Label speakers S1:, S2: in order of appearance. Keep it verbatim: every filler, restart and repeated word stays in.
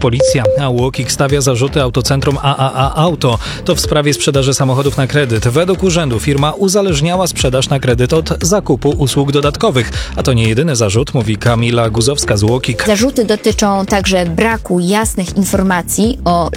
S1: policja, a UOKiK stawia zarzuty Autocentrum A A A Auto. To w sprawie sprzedaży samochodów na kredyt. Według urzędu firma uzależniała sprzedaż na kredyt od zakupu usług dodatkowych. A to nie jedyny zarzut, mówi Kamila Guzowska z UOKiK.
S2: Zarzuty dotyczą także braku jasnych informacji o